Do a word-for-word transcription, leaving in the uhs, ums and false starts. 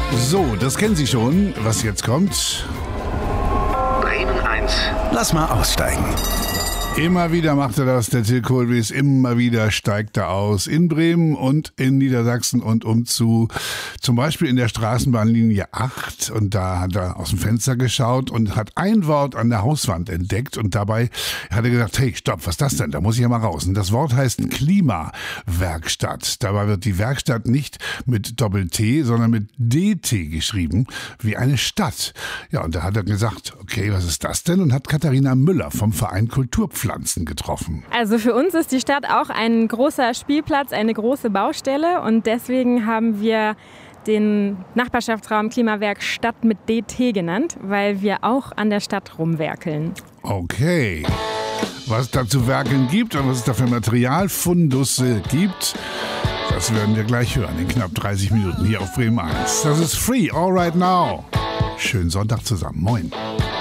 So, das kennen Sie schon. Was jetzt kommt? Bremen eins. Lass mal aussteigen. Immer wieder macht er das, der Till Kohlwies. Immer wieder steigt er aus. In Bremen und in Niedersachsen und umzu. Zum Beispiel in der Straßenbahnlinie acht. Und da hat er aus dem Fenster geschaut und hat ein Wort an der Hauswand entdeckt. Und dabei hat er gesagt, hey, stopp, was ist das denn? Da muss ich ja mal raus. Und das Wort heißt Klimawerkstatt. Dabei wird die Werkstatt nicht mit Doppel-T, sondern mit D T geschrieben, wie eine Stadt. Ja, und da hat er gesagt, okay, was ist das denn? Und hat Katharina Müller vom Verein Kulturpflanzen getroffen. Also für uns ist die Stadt auch ein großer Spielplatz, eine große Baustelle und deswegen haben wir den Nachbarschaftsraum Klimawerkstatt mit D T genannt, weil wir auch an der Stadt rumwerkeln. Okay. Was es da zu werkeln gibt und was es da für Materialfundusse gibt, das werden wir gleich hören in knapp dreißig Minuten hier auf Bremen eins. Das ist Free All Right Now. Schönen Sonntag zusammen. Moin.